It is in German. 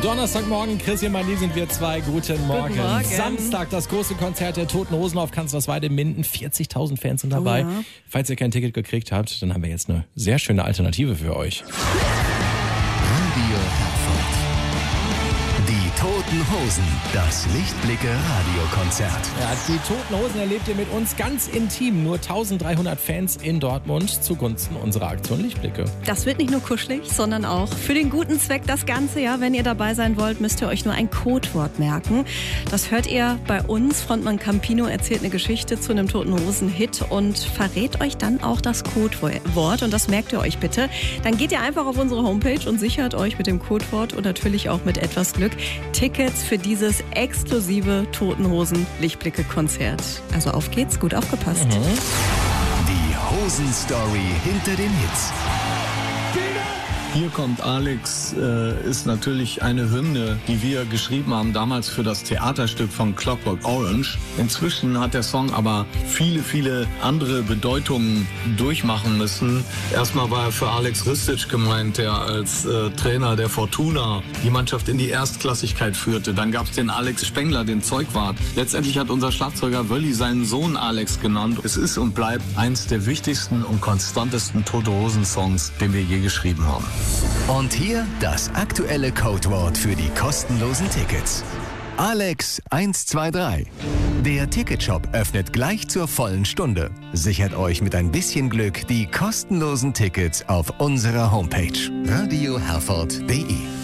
Donnerstagmorgen, Chris und Mani sind wir zwei. Guten Morgen. Guten Morgen. Samstag, das große Konzert der Toten Hosen auf Kanzlersweide Minden. 40.000 Fans sind dabei. Oh ja. Falls ihr kein Ticket gekriegt habt, dann haben wir jetzt eine sehr schöne Alternative für euch. Radio Herford. Die Toten Hosen, das Lichtblicke-Radiokonzert. Ja, die Toten Hosen erlebt ihr mit uns ganz intim. Nur 1300 Fans in Dortmund zugunsten unserer Aktion Lichtblicke. Das wird nicht nur kuschelig, sondern auch für den guten Zweck das ganze Jahr. Wenn ihr dabei sein wollt, müsst ihr euch nur ein Codewort merken. Das hört ihr bei uns. Frontmann Campino erzählt eine Geschichte zu einem Toten Hosen-Hit und verrät euch dann auch das Codewort. Und das merkt ihr euch bitte. Dann geht ihr einfach auf unsere Homepage und sichert euch mit dem Codewort und natürlich auch mit etwas Glück Tickets für dieses exklusive Toten Hosen Lichtblicke-Konzert. Also auf geht's, gut aufgepasst. Die Hosen-Story hinter den Hits. Hier kommt Alex, ist natürlich eine Hymne, die wir geschrieben haben damals für das Theaterstück von Clockwork Orange. Inzwischen hat der Song aber viele, viele andere Bedeutungen durchmachen müssen. Erstmal war er für Alex Ristic gemeint, der als Trainer der Fortuna die Mannschaft in die Erstklassigkeit führte. Dann gab es den Alex Spengler, den Zeugwart. Letztendlich hat unser Schlagzeuger Wölli seinen Sohn Alex genannt. Es ist und bleibt eins der wichtigsten und konstantesten Tote Hosen Songs, den wir je geschrieben haben. Und hier das aktuelle Codewort für die kostenlosen Tickets. Alex 123. Der Ticketshop öffnet gleich zur vollen Stunde. Sichert euch mit ein bisschen Glück die kostenlosen Tickets auf unserer Homepage radioherford.de.